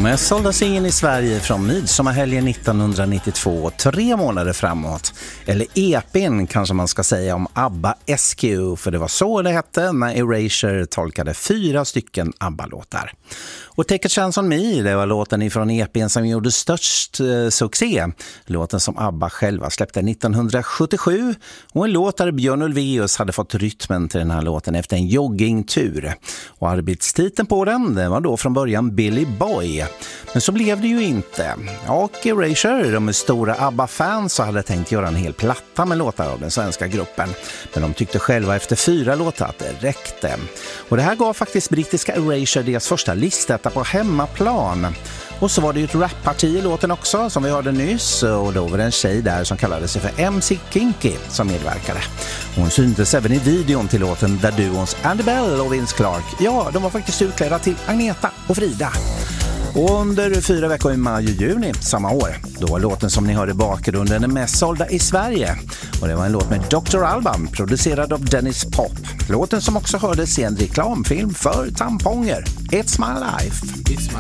Mest sålda singeln i Sverige från midsommarhelgen 1992, 3 månader framåt. Eller EP:n kanske man ska säga om ABBA SQ, för det var så det hette när Erasure tolkade 4 stycken ABBA-låtar. Och Take a Chance on Me, det var låten ifrån EP:n som gjorde störst succé. Låten som ABBA själva släppte 1977. Och en låt där Björn Ulvaeus hade fått rytmen till den här låten efter en joggingtur. Och arbetstiteln på den var då från början Billy Boy. Men så blev det ju inte. Och Erasure, de är stora ABBA-fans, och hade tänkt göra en hel platta med låtar av den svenska gruppen. Men de tyckte själva efter 4 låtar att det räckte. Och det här gav faktiskt brittiska Erasure deras första listetta på hemmaplan. Och så var det ju ett rapparti i låten också, som vi hörde nyss. Och då var det en tjej där som kallade sig för MC Kinky som medverkade. Hon syntes även i videon till låten där duons Andy Bell och Vince Clarke, ja, de var faktiskt utklädda till Agneta och Frida. Och under 4 veckor i maj och juni samma år, då var låten som ni hörde i bakgrunden den mest sålda i Sverige. Och det var en låt med Dr. Alban, producerad av Dennis Pop. Låten som också hördes i en reklamfilm för tamponger. It's My Life. It's my